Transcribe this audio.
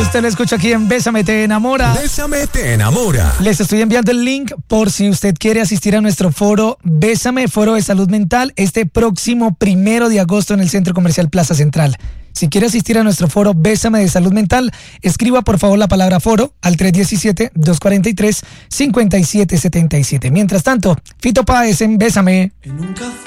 Usted lo escucha aquí en Bésame Te Enamora. Bésame Te Enamora. Les estoy enviando el link por si usted quiere asistir a nuestro foro Bésame, Foro de Salud Mental, este próximo 1 de agosto en el Centro Comercial Plaza Central. Si quiere asistir a nuestro foro Bésame de Salud Mental, escriba por favor la palabra foro al 317-243-5777. Mientras tanto, Fito Páez en Bésame.